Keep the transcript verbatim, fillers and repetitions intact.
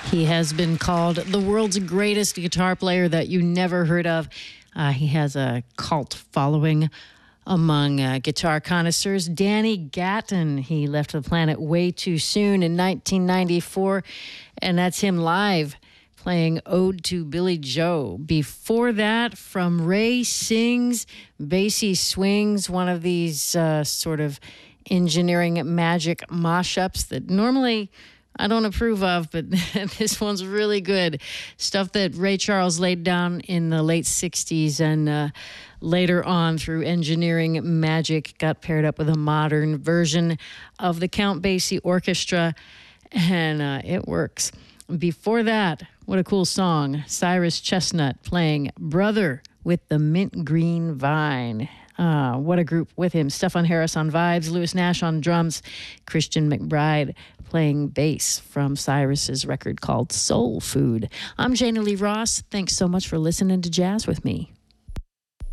He has been called the world's greatest guitar player that you never heard of. Uh, he has a cult following among uh, guitar connoisseurs. Danny Gatton, he left the planet way too soon in nineteen ninety-four, and that's him live playing Ode to Billy Joe. Before that, from Ray Sings, Basie Swings, one of these uh, sort of engineering magic mashups that normally I don't approve of, but this one's really good. Stuff that Ray Charles laid down in the late sixties and uh, later on through engineering magic got paired up with a modern version of the Count Basie Orchestra, and uh, it works. Before that, what a cool song. Cyrus Chestnut playing Brother with the Mint Green Vine. Uh, what a group with him. Stefan Harris on vibes, Lewis Nash on drums, Christian McBride playing bass from Cyrus's record called Soul Food. I'm Jana Lee Ross. Thanks so much for listening to Jazz with me.